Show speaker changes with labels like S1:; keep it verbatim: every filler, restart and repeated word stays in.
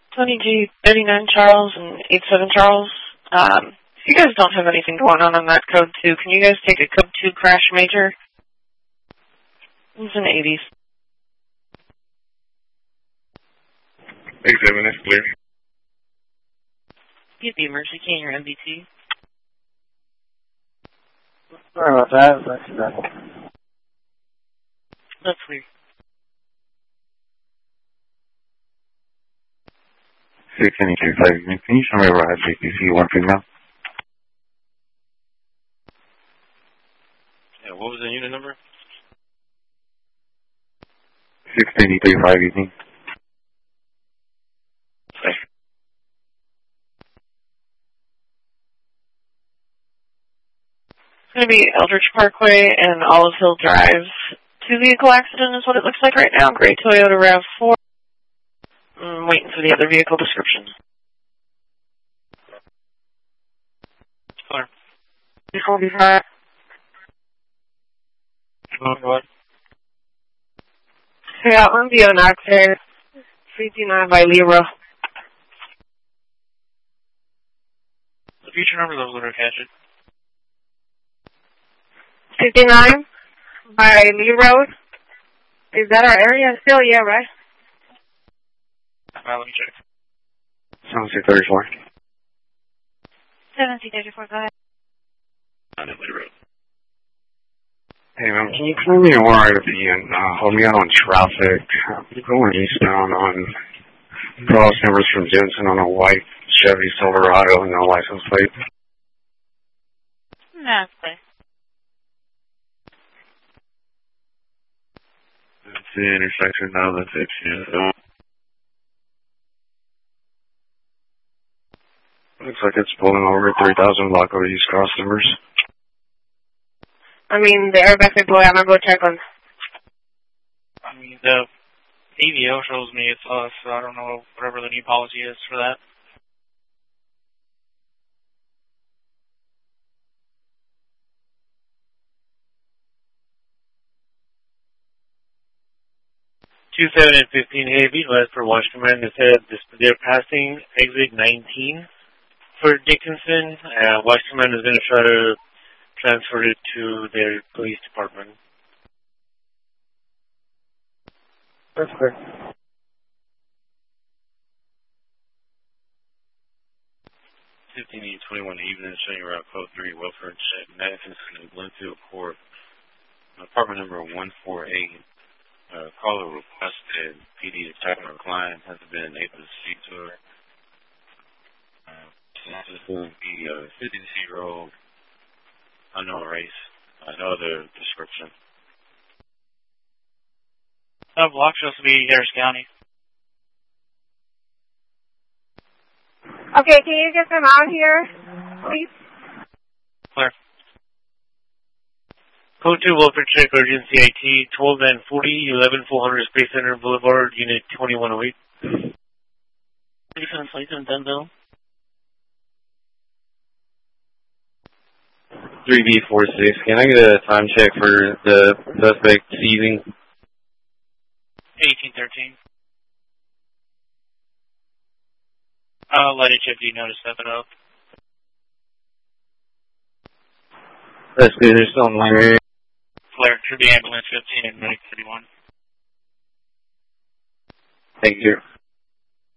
S1: Tony G, thirty-nine Charles and eighty-seven Charles. Um, if you guys don't have anything going on on that code two, can you guys take a code two crash major? It's in the eighties.
S2: eighty-seven, that's clear.
S1: Get the emergency key in your M B T.
S3: Sorry about that. That's that.
S1: That's weird.
S2: six ninety-two five, can you show me where I have J P C one female?
S4: Yeah, what was the unit number?
S2: six ninety-three five, evening.
S1: It's going to be Eldridge Parkway and Olive Hill Drive. Two vehicle accident is what it looks like right now. Gray Toyota RAV four. I'm waiting for the other vehicle description.
S4: Clear.
S1: Vehicle will be hot.
S4: What?
S1: Yeah, I'm the Onaxe. fifty-nine by Lira.
S4: The future number of those that are catch it.
S1: fifty-nine by Lee Road. Is that our area still? Yeah, right?
S4: Uh, let me check.
S2: seven six thirty-four.
S1: seven six thirty-four, go ahead.
S4: On Lee Road.
S2: Hey, man, can you call me or I P and uh, hold me out on traffic? I'm going eastbound on cross numbers from Jensen on a white Chevy Silverado, no license plate.
S1: Nah, it's fine.
S2: It's the intersection now that's it. Yeah. Looks like it's pulling over three thousand block over these cross numbers.
S1: I mean, the airbag deploy, I'm going to go check on.
S4: I mean, the A V O shows me it's us, so I don't know whatever the new policy is for that. two seven and fifteen Heavy, west for Watch Command, they said this, they're passing exit nineteen for Dickinson. Uh, Watch Command is going to try to transfer it to their police department.
S3: That's clear.
S4: fifteen E twenty-one evening, showing route code three, welfare check, Madison Street, Glenfield Court, apartment number one four eight. Uh, caller requested P D attacking her client, hasn't been able to speak to her. Uh, this is going to be a fifty-year-old unknown race, uh, no other description. That block shows to be Harris County.
S1: Okay, can you get them out here, please?
S4: Clear. Code two, welfare check, urgency I T, twelve nine forty, eleven four hundred Space Center Boulevard, unit twenty-one oh eight. Defense license, Denville.
S2: three B four six, can I get a time check for the suspect seizing?
S4: eighteen thirteen. I'll let H F D know to step it up.
S2: That's good, there's something like that.
S4: Flare, should be ambulance fifteen and medic thirty-one.
S2: Thank you.